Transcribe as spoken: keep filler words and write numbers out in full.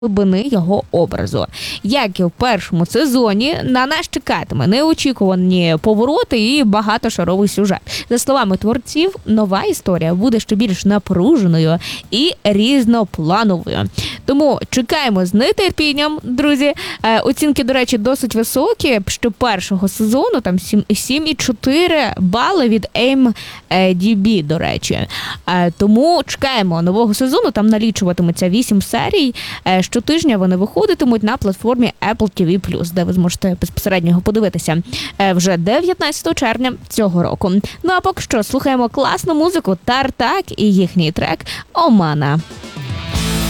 глибини його образу. Як і в першому сезоні, на нас чекатиме неочікувані повороти і багатошаровий сюжет. За словами творців, нова історія буде ще більш напруженою і різноплановою. Тому чекаємо з нетерпінням, друзі. Е, оцінки, до речі, досить високі. Що першого сезону, там сім і чотири бали від ем ді бі, до речі. Е, тому чекаємо нового сезону, там налічуватиметься вісім серій. Е, щотижня вони виходитимуть на платформі Apple ті ві плюс, де ви зможете безпосередньо його подивитися е, вже дев'ятнадцятого червня цього року. Ну а поки що слухаємо класну музику Тартак і їхній трек «Омана».